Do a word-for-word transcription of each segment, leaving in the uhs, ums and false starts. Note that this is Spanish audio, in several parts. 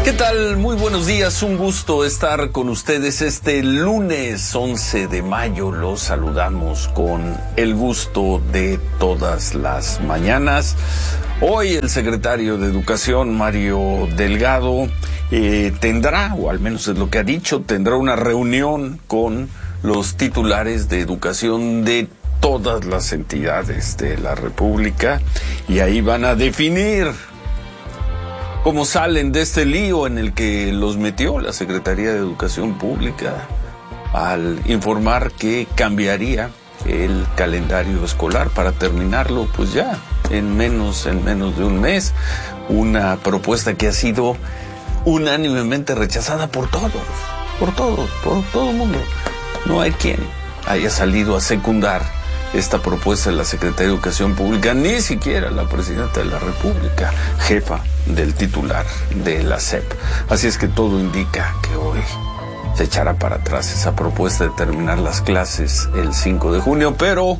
¿Qué tal? Muy buenos días, un gusto estar con ustedes este lunes once de mayo. Los saludamos con el gusto de todas las mañanas. Hoy el secretario de Educación, Mario Delgado, eh, tendrá, o al menos es lo que ha dicho, tendrá una reunión con los titulares de educación de todas las entidades de la República y ahí van a definir cómo salen de este lío en el que los metió la Secretaría de Educación Pública al informar que cambiaría el calendario escolar para terminarlo pues ya en menos, en menos de un mes. Una propuesta que ha sido unánimemente rechazada por todos, por todos, por todo el mundo. No hay quien haya salido a secundar esta propuesta de la Secretaría de Educación Pública, ni siquiera la Presidenta de la República, jefa del titular de la S E P. Así es que todo indica que hoy se echará para atrás esa propuesta de terminar las clases el cinco de junio, pero...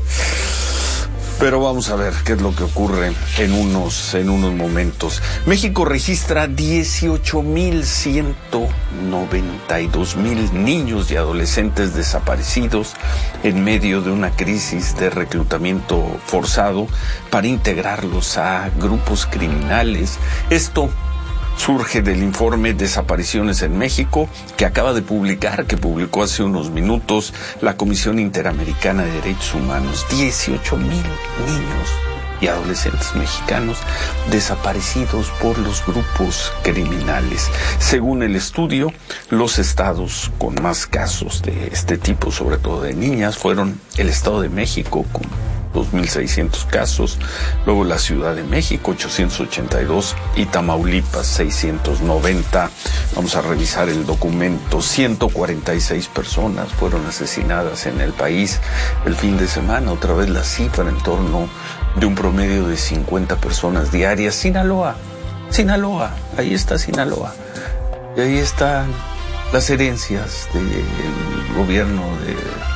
Pero vamos a ver qué es lo que ocurre en unos, en unos momentos. México registra dieciocho mil ciento noventa y dos mil niños y adolescentes desaparecidos en medio de una crisis de reclutamiento forzado para integrarlos a grupos criminales. Esto surge del informe Desapariciones en México, que acaba de publicar, que publicó hace unos minutos la Comisión Interamericana de Derechos Humanos. dieciocho mil niños y adolescentes mexicanos desaparecidos por los grupos criminales. Según el estudio, los estados con más casos de este tipo, sobre todo de niñas, fueron el Estado de México con dos mil seiscientos casos, luego la Ciudad de México ochocientos ochenta y dos y Tamaulipas seiscientos noventa. Vamos a revisar el documento. ciento cuarenta y seis personas fueron asesinadas en el país el fin de semana, otra vez la cifra en torno de un promedio de cincuenta personas diarias. Sinaloa, Sinaloa, ahí está Sinaloa, y ahí están las herencias del gobierno de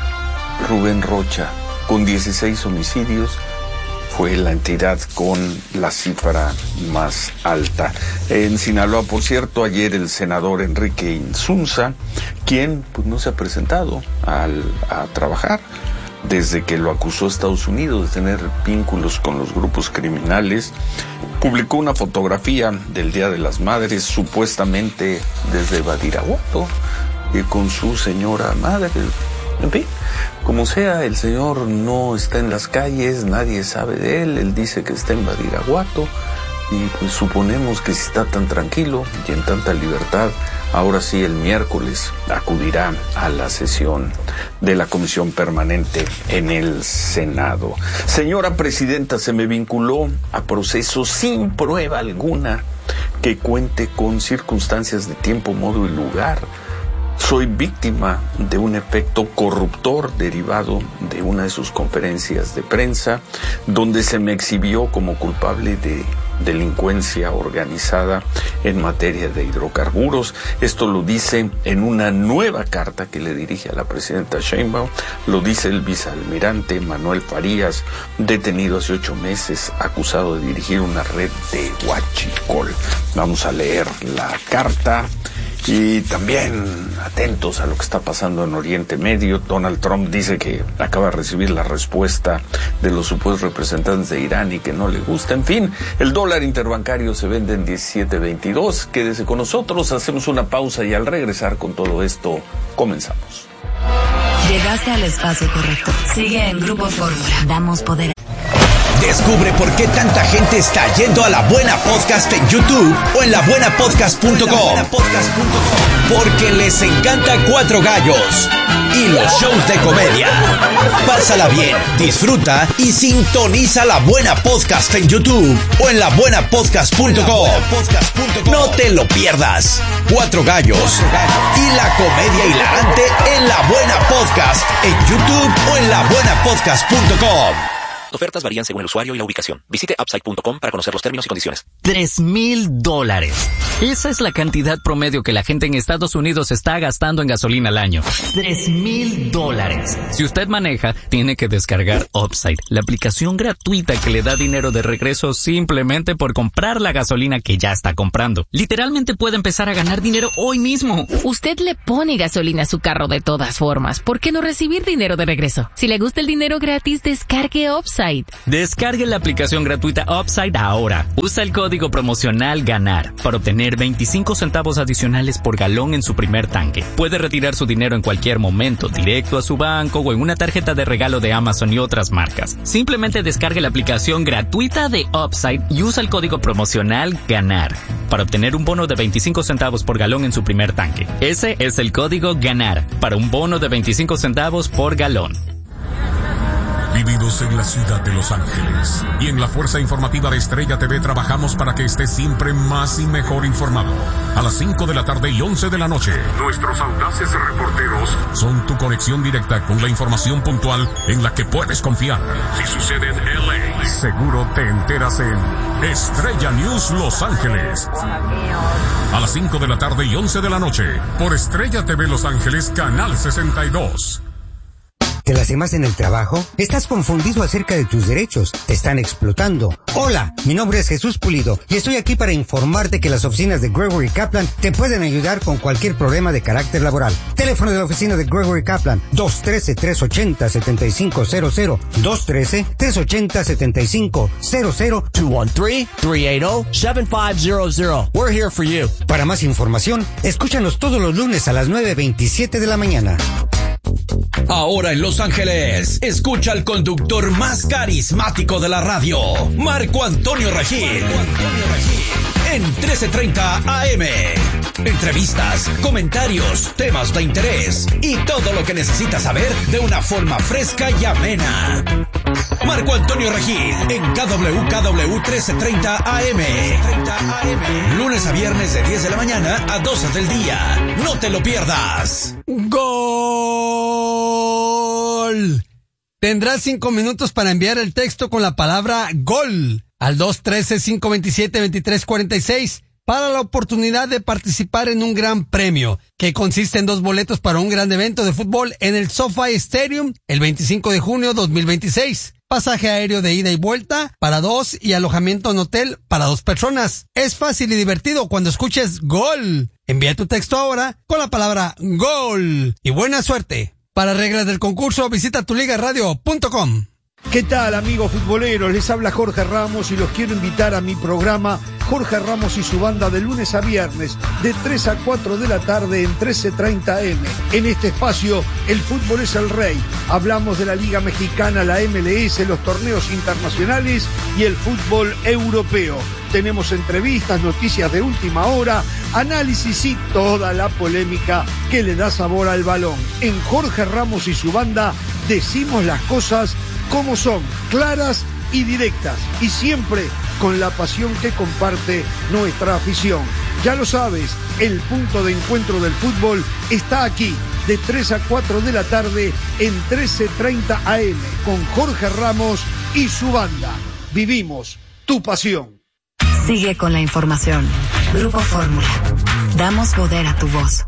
Rubén Rocha, con dieciséis homicidios. Fue la entidad con la cifra más alta. En Sinaloa, por cierto, ayer el senador Enrique Insunza, quien pues no se ha presentado al, a trabajar desde que lo acusó Estados Unidos de tener vínculos con los grupos criminales, publicó una fotografía del Día de las Madres, supuestamente desde Badiraguato, y con su señora madre. En fin, como sea, el señor no está en las calles, nadie sabe de él, él dice que está en Badiraguato y pues suponemos que si está tan tranquilo y en tanta libertad, ahora sí el miércoles acudirá a la sesión de la Comisión Permanente en el Senado. Señora Presidenta, se me vinculó a proceso sin prueba alguna que cuente con circunstancias de tiempo, modo y lugar. Soy víctima de un efecto corruptor derivado de una de sus conferencias de prensa, donde se me exhibió como culpable de delincuencia organizada en materia de hidrocarburos. Esto lo dice en una nueva carta que le dirige a la presidenta Sheinbaum, lo dice el vicealmirante Manuel Farías, detenido hace ocho meses, acusado de dirigir una red de huachicol. Vamos a leer la carta. Y también atentos a lo que está pasando en Oriente Medio. Donald Trump dice que acaba de recibir la respuesta de los supuestos representantes de Irán y que no le gusta. En fin, el dólar interbancario se vende en diecisiete veintidós. Quédese con nosotros, hacemos una pausa y al regresar con todo esto, comenzamos. Llegaste al espacio correcto. Sigue en Grupo Fórmula. Damos poder. Descubre por qué tanta gente está yendo a La Buena Podcast en YouTube o en la buena podcast punto com. Porque les encanta Cuatro Gallos y los shows de comedia. Pásala bien, disfruta y sintoniza La Buena Podcast en YouTube o en la buena podcast punto com. No te lo pierdas. Cuatro Gallos y la comedia hilarante en La Buena Podcast en YouTube o en la buena podcast punto com. Ofertas varían según el usuario y la ubicación. Visite upside punto com para conocer los términos y condiciones. Tres mil dólares. Esa es la cantidad promedio que la gente en Estados Unidos está gastando en gasolina al año. Tres mil dólares. Si usted maneja, tiene que descargar Upside, la aplicación gratuita que le da dinero de regreso simplemente por comprar la gasolina que ya está comprando. Literalmente puede empezar a ganar dinero hoy mismo. Usted le pone gasolina a su carro de todas formas. ¿Por qué no recibir dinero de regreso? Si le gusta el dinero gratis, descargue Upside. Descargue la aplicación gratuita Upside ahora. Usa el código promocional GANAR para obtener veinticinco centavos adicionales por galón en su primer tanque. Puede retirar su dinero en cualquier momento, directo a su banco o en una tarjeta de regalo de Amazon y otras marcas. Simplemente descargue la aplicación gratuita de Upside y usa el código promocional GANAR para obtener un bono de veinticinco centavos por galón en su primer tanque. Ese es el código GANAR para un bono de veinticinco centavos por galón. Vivimos en la ciudad de Los Ángeles y en la Fuerza Informativa de Estrella T V trabajamos para que estés siempre más y mejor informado. A las cinco de la tarde y once de la noche, nuestros audaces reporteros son tu conexión directa con la información puntual en la que puedes confiar. Si sucede en L A, seguro te enteras en Estrella News Los Ángeles. A las cinco de la tarde y once de la noche, por Estrella T V Los Ángeles, Canal sesenta y dos. ¿Te las más en el trabajo? ¿Estás confundido acerca de tus derechos? ¿Te están explotando? Hola, mi nombre es Jesús Pulido y estoy aquí para informarte que las oficinas de Gregory Kaplan te pueden ayudar con cualquier problema de carácter laboral. Teléfono de la oficina de Gregory Kaplan, dos uno tres, tres ocho cero, siete cinco cero cero, dos uno tres, tres ocho cero, siete cinco cero cero, dos uno tres, tres ocho cero, siete cinco cero cero. We're here for you. Para más información, escúchanos todos los lunes a las nueve veintisiete de la mañana. Ahora en Los Ángeles, escucha al conductor más carismático de la radio, Marco Antonio Regil, en trece treinta A M. Entrevistas, comentarios, temas de interés y todo lo que necesitas saber de una forma fresca y amena. Marco Antonio Regil en K W K W trece treinta A M. Lunes a viernes de diez de la mañana a doce del día. No te lo pierdas. ¡Gol! Tendrás cinco minutos para enviar el texto con la palabra GOL al dos uno tres, cinco dos siete, dos tres cuatro seis para la oportunidad de participar en un gran premio que consiste en dos boletos para un gran evento de fútbol en el SoFi Stadium el veinticinco de junio dos mil veintiséis. Pasaje aéreo de ida y vuelta para dos y alojamiento en hotel para dos personas. Es fácil y divertido cuando escuches GOL. Envía tu texto ahora con la palabra GOL y buena suerte. Para reglas del concurso, visita tu liga radio punto com. ¿Qué tal, amigos futboleros? Les habla Jorge Ramos y los quiero invitar a mi programa Jorge Ramos y su banda de lunes a viernes de tres a cuatro de la tarde en trece treinta A M. En este espacio, el fútbol es el rey. Hablamos de la Liga Mexicana, la M L S, los torneos internacionales y el fútbol europeo. Tenemos entrevistas, noticias de última hora, análisis y toda la polémica que le da sabor al balón. En Jorge Ramos y su banda decimos las cosas como son, claras y directas, y siempre con la pasión que comparte nuestra afición. Ya lo sabes, el punto de encuentro del fútbol está aquí, de tres a cuatro de la tarde en trece treinta A M, con Jorge Ramos y su banda. Vivimos tu pasión. Sigue con la información. Grupo Fórmula. Damos poder a tu voz.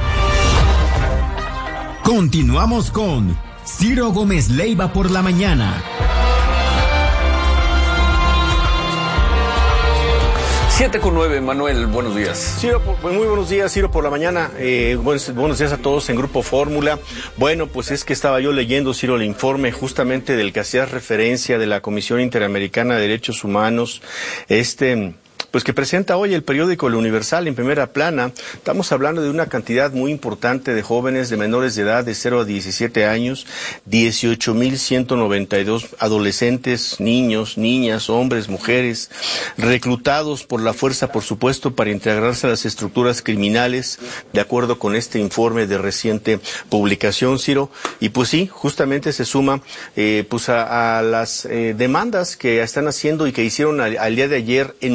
Continuamos con Ciro Gómez Leiva por la mañana. siete con nueve, Manuel, buenos días. Ciro, muy buenos días, Ciro, por la mañana. Eh, buenos, buenos días a todos en Grupo Fórmula. Bueno, pues es que estaba yo leyendo, Ciro, el informe justamente del que hacías referencia de la Comisión Interamericana de Derechos Humanos, este... pues que presenta hoy el periódico El Universal en primera plana. Estamos hablando de una cantidad muy importante de jóvenes de menores de edad de cero a diecisiete años, dieciocho mil ciento noventa y dos adolescentes, niños, niñas, hombres, mujeres, reclutados por la fuerza, por supuesto, para integrarse a las estructuras criminales, de acuerdo con este informe de reciente publicación, Ciro. Y pues sí, justamente se suma eh, pues a, a las eh, demandas que están haciendo y que hicieron al, al día de ayer en muchísimas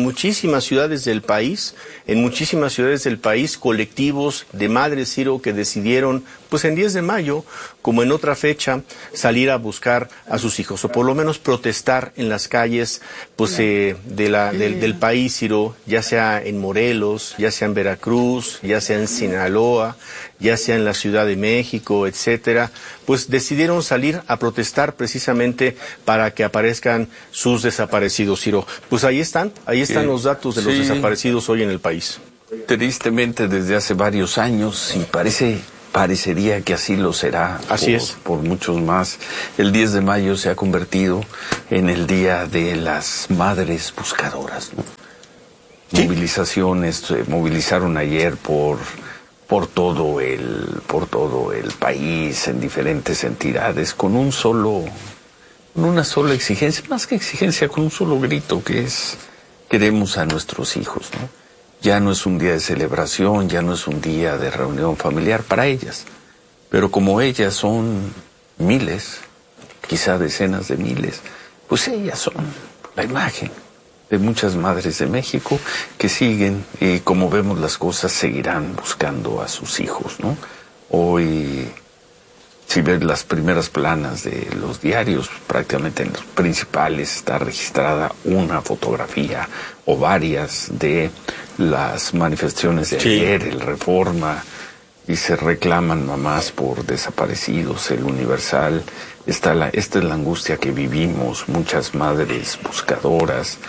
muchísimas ciudades del país, en muchísimas ciudades del país, colectivos de madres, Ciro, que decidieron, pues en diez de mayo, como en otra fecha, salir a buscar a sus hijos, o por lo menos protestar en las calles, pues eh, de la, del, del país, Ciro, ya sea en Morelos, ya sea en Veracruz, ya sea en Sinaloa, ya sea en la Ciudad de México, etcétera, pues decidieron salir a protestar precisamente para que aparezcan sus desaparecidos, Ciro. Pues ahí están, ahí están sí, los datos de los sí. desaparecidos hoy en el país. Tristemente desde hace varios años, y parece, parecería que así lo será. Así por, es. Por muchos más. El diez de mayo se ha convertido en el Día de las Madres Buscadoras, ¿no? ¿Sí? Movilizaciones, se movilizaron ayer por... por todo el por todo el país, en diferentes entidades, con un solo con una sola exigencia, más que exigencia, con un solo grito, que es: queremos a nuestros hijos, ¿no? Ya no es un día de celebración, ya no es un día de reunión familiar para ellas, pero como ellas son miles, quizá decenas de miles, pues ellas son la imagen de muchas madres de México que siguen, y como vemos las cosas, seguirán buscando a sus hijos, ¿no? Hoy, si ves las primeras planas de los diarios, prácticamente en los principales está registrada una fotografía o varias de las manifestaciones de sí. ayer, el Reforma, y se reclaman mamás por desaparecidos, el Universal. Está la, esta es la angustia que vivimos, muchas madres buscadoras.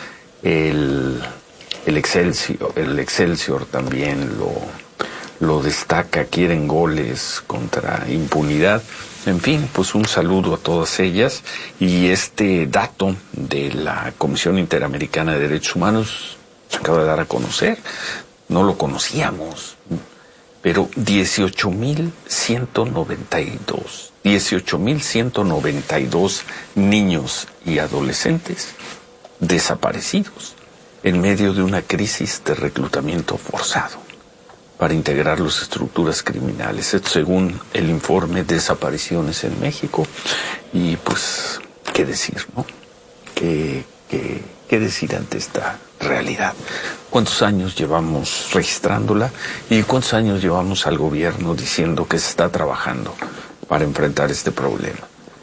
El, el Excelsior, el Excelsior también lo, lo destaca, quieren goles contra impunidad. En fin, pues un saludo a todas ellas. Y este dato de la Comisión Interamericana de Derechos Humanos se acaba de dar a conocer, no lo conocíamos, pero dieciocho mil ciento noventa y dos, dieciocho mil ciento noventa y dos niños y adolescentes desaparecidos en medio de una crisis de reclutamiento forzado para integrar las estructuras criminales. Esto según el informe Desapariciones en México. Y pues, ¿qué decir, no? ¿Qué, qué, qué decir ante esta realidad? ¿Cuántos años llevamos registrándola? ¿Y cuántos años llevamos al gobierno diciendo que se está trabajando para enfrentar este problema?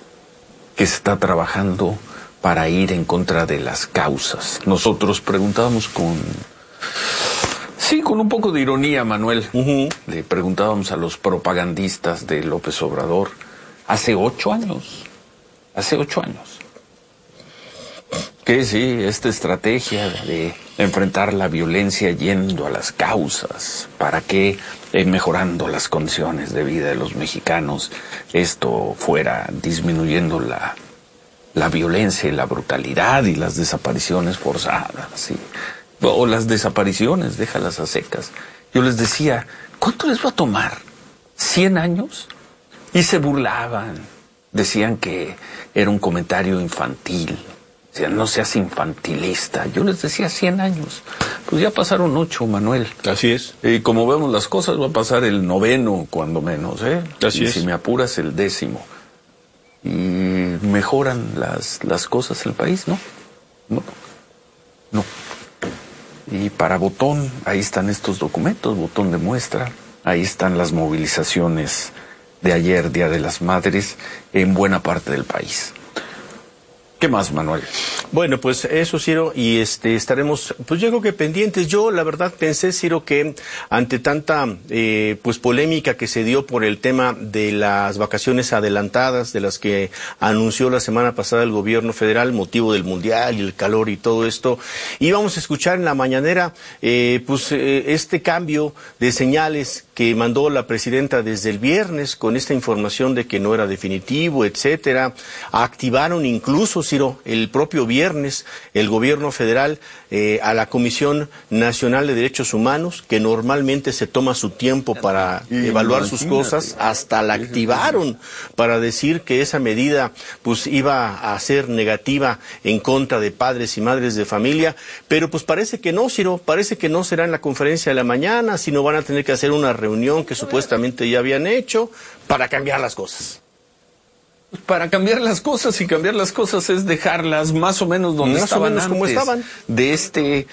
Que se está trabajando para ir en contra de las causas. Nosotros preguntábamos con... Sí, con un poco de ironía, Manuel. Uh-huh. Le preguntábamos a los propagandistas de López Obrador hace ocho años. Hace ocho años. Que sí, esta estrategia de enfrentar la violencia yendo a las causas, para que eh, mejorando las condiciones de vida de los mexicanos, esto fuera disminuyendo la... la violencia y la brutalidad y las desapariciones forzadas, ¿sí? O las desapariciones, déjalas a secas. Yo les decía, ¿cuánto les va a tomar? ¿Cien años? Y se burlaban, decían que era un comentario infantil, decían, no seas infantilista. Yo les decía cien años, pues ya pasaron ocho, Manuel. Así es. Y como vemos las cosas, va a pasar el noveno, cuando menos, ¿eh? Así y es. Si me apuras, el décimo. Y mejoran las, las cosas en el país, ¿no? No. No. Y para Botón, ahí están estos documentos, Botón de muestra, ahí están las movilizaciones de ayer, Día de las Madres, en buena parte del país. ¿Qué más, Manuel? Bueno, pues eso, Ciro, y este estaremos, pues yo creo que pendientes. Yo, la verdad, pensé, Ciro, que ante tanta eh, pues polémica que se dio por el tema de las vacaciones adelantadas, de las que anunció la semana pasada el gobierno federal, motivo del mundial y el calor y todo esto, íbamos a escuchar en la mañanera eh, pues eh, este cambio de señales que mandó la presidenta desde el viernes con esta información de que no era definitivo, etcétera. Activaron incluso, Ciro, el propio viernes el gobierno federal eh, a la Comisión Nacional de Derechos Humanos, que normalmente se toma su tiempo para y evaluar imagínate. sus cosas, hasta la activaron para decir que esa medida pues iba a ser negativa en contra de padres y madres de familia, pero pues parece que no, Ciro, parece que no será en la conferencia de la mañana, sino van a tener que hacer una reunión que supuestamente ya habían hecho para cambiar las cosas. Para cambiar las cosas, y cambiar las cosas es dejarlas más o menos donde más estaban o menos antes, como estaban. De este,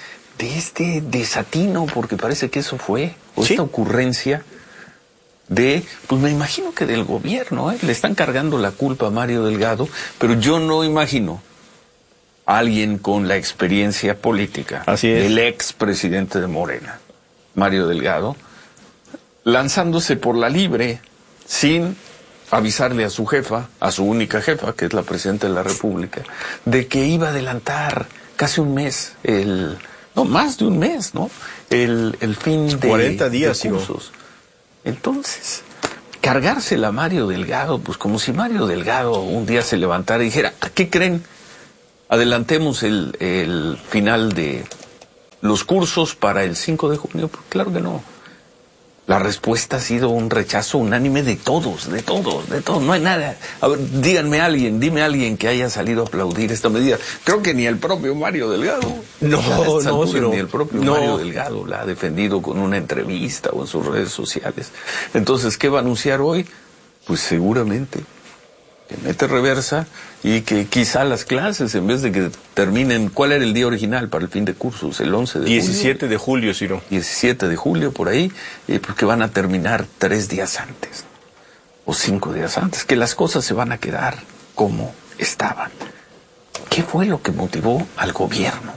de este desatino, porque parece que eso fue, o ¿Sí? esta ocurrencia de, pues me imagino que del gobierno, ¿eh? Le están cargando la culpa a Mario Delgado, pero yo no imagino a alguien con la experiencia política Así es. del ex presidente de Morena, Mario Delgado, lanzándose por la libre sin avisarle a su jefa, a su única jefa, que es la presidenta de la República, de que iba a adelantar casi un mes, el no, más de un mes, ¿no? El, el fin de cuarenta días, de cursos. Entonces, cargársela a Mario Delgado, pues como si Mario Delgado un día se levantara y dijera, ¿qué creen? Adelantemos el, el final de los cursos para el cinco de junio. Pues claro que no. La respuesta ha sido un rechazo unánime de todos, de todos, de todos. No hay nada. A ver, díganme a alguien, dime a alguien que haya salido a aplaudir esta medida. Creo que ni el propio Mario Delgado. No, no, altura, no. Ni el propio no. Mario Delgado la ha defendido con una entrevista o en sus redes sociales. Entonces, ¿qué va a anunciar hoy? Pues seguramente que mete reversa y que quizá las clases, en vez de que terminen, ¿cuál era el día original para el fin de cursos? El once de julio. diecisiete de julio, Ciro. diecisiete de julio, por ahí, eh, porque van a terminar tres días antes, o cinco días antes, que las cosas se van a quedar como estaban. ¿Qué fue lo que motivó al gobierno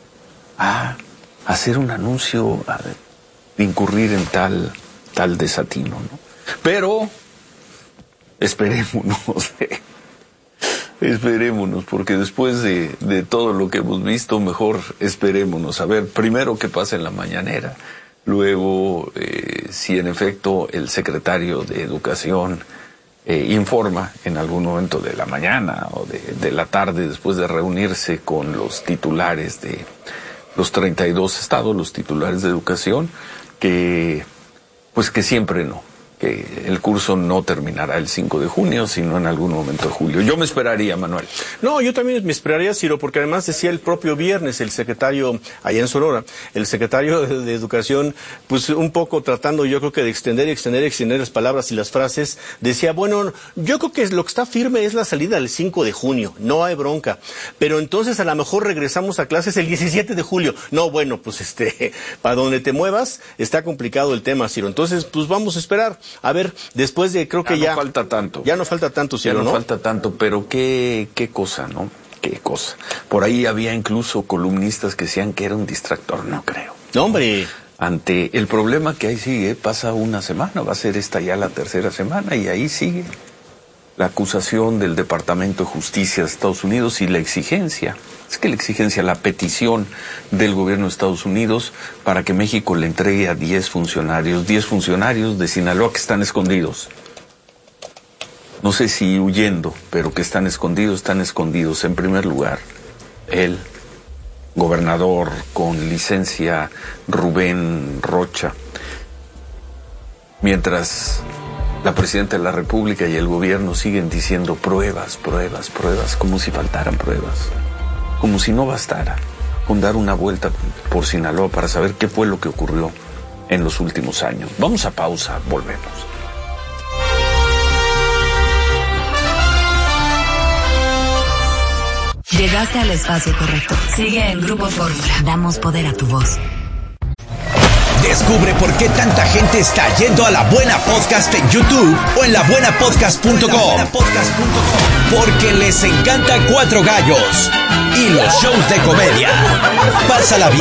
a hacer un anuncio, a incurrir en tal, tal desatino, ¿no? Pero esperémonos, eh. esperémonos, porque después de, de todo lo que hemos visto, mejor esperémonos. A ver, primero qué pasa en la mañanera, luego eh, si en efecto el secretario de Educación eh, informa en algún momento de la mañana o de, de la tarde, después de reunirse con los titulares de los treinta y dos estados, los titulares de educación, que pues que siempre no. Que el curso no terminará el cinco de junio, sino en algún momento de julio. Yo me esperaría, Manuel. No, yo también me esperaría, Ciro, porque además decía el propio viernes el secretario, allá en Sonora, el secretario de, de Educación, pues un poco tratando yo creo que de extender y extender y extender las palabras y las frases, decía, bueno, yo creo que lo que está firme es la salida del cinco de junio, no hay bronca, pero entonces a lo mejor regresamos a clases el diecisiete de julio. No, bueno, pues este, para donde te muevas está complicado el tema, Ciro, entonces pues vamos a esperar. A ver, después de, creo que ya... Ya no falta tanto. Ya no falta tanto, Ciro, Ya no, ¿no? falta tanto, pero qué, qué cosa, ¿no? Qué cosa. Por ahí había incluso columnistas que decían que era un distractor, no creo. No, hombre. Ante el problema que ahí sigue, pasa una semana, va a ser esta ya la tercera semana, y ahí sigue la acusación del Departamento de Justicia de Estados Unidos y la exigencia, es que la exigencia, la petición del gobierno de Estados Unidos para que México le entregue a diez funcionarios, diez funcionarios de Sinaloa que están escondidos. No sé si huyendo, pero que están escondidos, están escondidos. En primer lugar, el gobernador con licencia Rubén Rocha, mientras la presidenta de la República y el gobierno siguen diciendo pruebas, pruebas, pruebas, como si faltaran pruebas, como si no bastara con dar una vuelta por Sinaloa para saber qué fue lo que ocurrió en los últimos años. Vamos a pausa, volvemos. Llegaste al espacio correcto. Sigue en Grupo Fórmula. Damos poder a tu voz. Descubre por qué tanta gente está yendo a La Buena Podcast en YouTube o en la buena podcast punto com. Porque les encanta Cuatro Gallos y los shows de comedia. Pásala bien.